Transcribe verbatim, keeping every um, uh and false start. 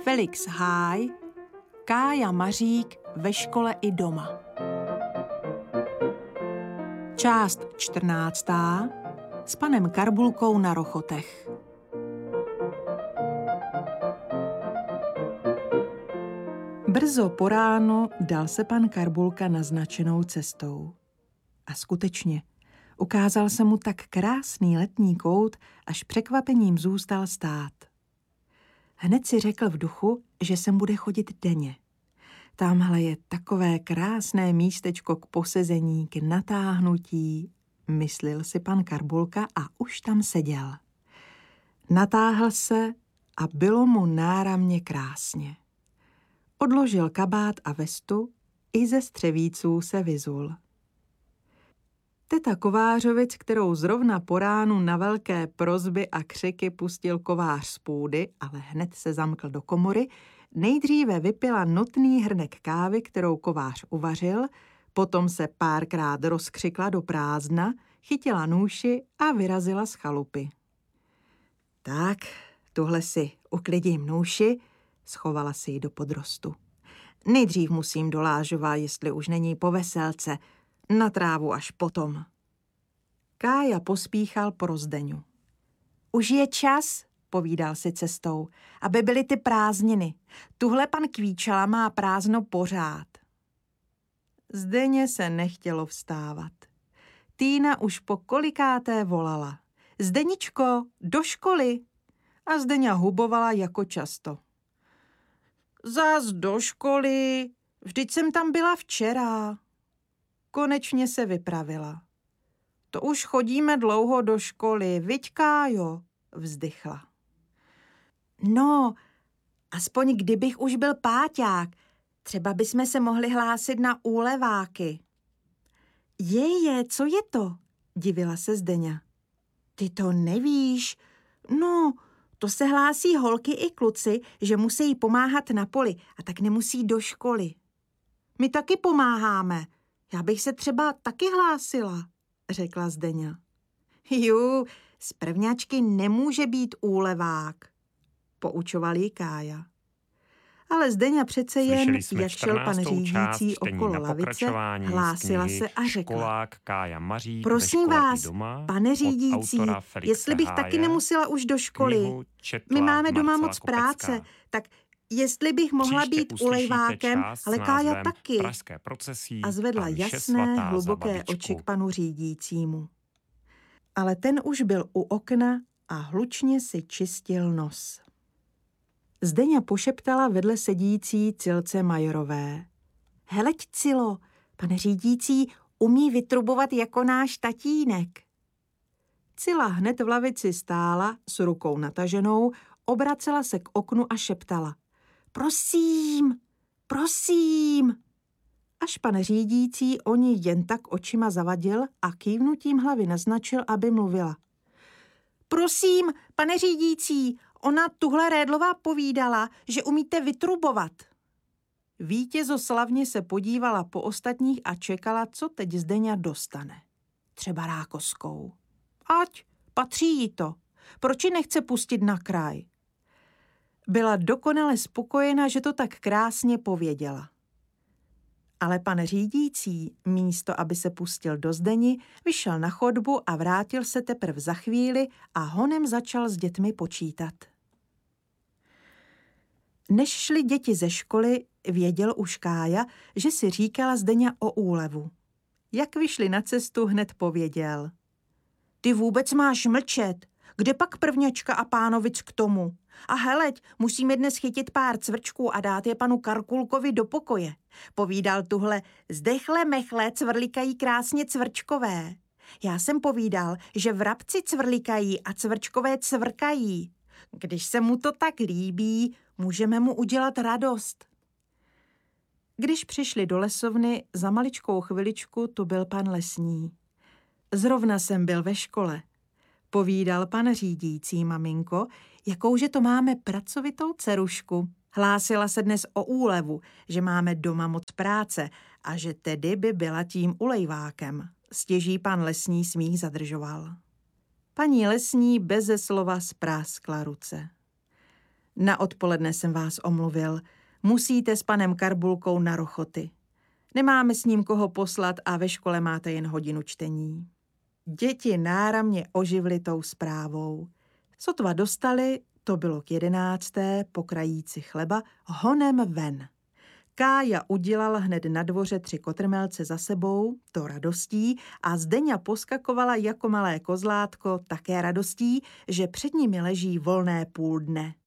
Felix Háj, Kája Mařík ve škole i doma. Část čtrnáctá. S panem Karbulkou na Rochotech. Brzo po ránu dal se pan Karbulka naznačenou cestou. A skutečně, ukázal se mu tak krásný letní kout, až překvapením zůstal stát. Hned si řekl v duchu, že sem bude chodit denně. Tamhle je takové krásné místečko k posezení, k natáhnutí, myslil si pan Karbulka a už tam seděl. Natáhl se a bylo mu náramně krásně. Odložil kabát a vestu, i ze střevíců se vyzul. Teta Kovářovic, kterou zrovna po ránu na velké prosby a křiky pustil kovář z půdy, ale hned se zamkl do komory, nejdříve vypila notný hrnek kávy, kterou kovář uvařil, potom se párkrát rozkřikla do prázdna, chytila nůši a vyrazila z chalupy. Tak, tuhle si uklidím nůši, schovala si ji do podrostu. Nejdřív musím do Lážova, jestli už není po veselce, na trávu až potom. Kája pospíchal pro Zdeňu. Už je čas, povídal si cestou, aby byly ty prázdniny. Tuhle pan Kvíčala má prázdno pořád. Zdeně se nechtělo vstávat. Týna už po kolikáté volala. Zdeničko, do školy! A Zdeňa hubovala jako často. Zas do školy, vždyť jsem tam byla včera. Konečně se vypravila. To už chodíme dlouho do školy, viď, Kájo, vzdychla. No, aspoň kdybych už byl páťák, třeba bychom se mohli hlásit na úleváky. Jeje, co je to? Divila se Zdeňa. Ty to nevíš? No, to se hlásí holky i kluci, že musí pomáhat na poli a tak nemusí do školy. My taky pomáháme. Já bych se třeba taky hlásila, řekla Zdeňa. Jú, z prvňačky nemůže být úlevák, poučoval jí Kája. Ale Zdeňa přece jen, jak šel pan řídící okolo lavice, hlásila se a řekla. Kája Mařík, prosím vás, doma, pane řídící, jestli bych Háje, taky nemusela už do školy. My máme doma Marcela moc Kopecká. Práce, tak jestli bych mohla Příště být ulejvákem, ale Kája taky. A zvedla a jasné, hluboké oči k panu řídícímu. Ale ten už byl u okna a hlučně si čistil nos. Zdeňa pošeptala vedle sedící Cilce Majorové. Heleď, Cilo, pane řídící umí vytrubovat jako náš tatínek. Cila hned v lavici stála s rukou nataženou, obracela se k oknu a šeptala. Prosím, prosím. Až pan řídící o ní jen tak očima zavadil a kývnutím hlavy naznačil, aby mluvila. Prosím, pane řídící, ona tuhle Rédlová povídala, že umíte vytrubovat. Vítězoslavně se podívala po ostatních a čekala, co teď Zdeňa dostane. Třeba rákoskou. Ať, patří jí to. Proč ji nechce pustit na kraj? Byla dokonale spokojena, že to tak krásně pověděla. Ale pan řídící, místo aby se pustil do Zdeni, vyšel na chodbu a vrátil se teprve za chvíli a honem začal s dětmi počítat. Než šli děti ze školy, věděl už Kája, že si říkala Zdeňa o úlevu. Jak vyšli na cestu, hned pověděl. Ty vůbec máš mlčet, kde pak prvňačka a pánovic k tomu? A heleď, musíme dnes chytit pár cvrčků a dát je panu Karkulkovi do pokoje. Povídal tuhle, zdechle mechle cvrlikají krásně cvrčkové. Já jsem povídal, že vrabci cvrlikají a cvrčkové cvrkají. Když se mu to tak líbí, můžeme mu udělat radost. Když přišli do lesovny, za maličkou chviličku tu byl pan lesní. Zrovna jsem byl ve škole. Povídal pan řídící, maminko, jakouže to máme pracovitou dcerušku. Hlásila se dnes o úlevu, že máme doma moc práce a že tedy by byla tím ulejvákem. Stěží pan lesní smích zadržoval. Paní lesní beze slova spráskla ruce. Na odpoledne jsem vás omluvil. Musíte s panem Karbulkou na Rochoty. Nemáme s ním koho poslat a ve škole máte jen hodinu čtení. Děti náramně oživly tou zprávou. Sotva dostali, to bylo k jedenácté, po krajíci chleba, honem ven. Kája udělala hned na dvoře tři kotrmelce za sebou, to radostí, a Zdeňa poskakovala jako malé kozlátko také radostí, že před nimi leží volné půl dne.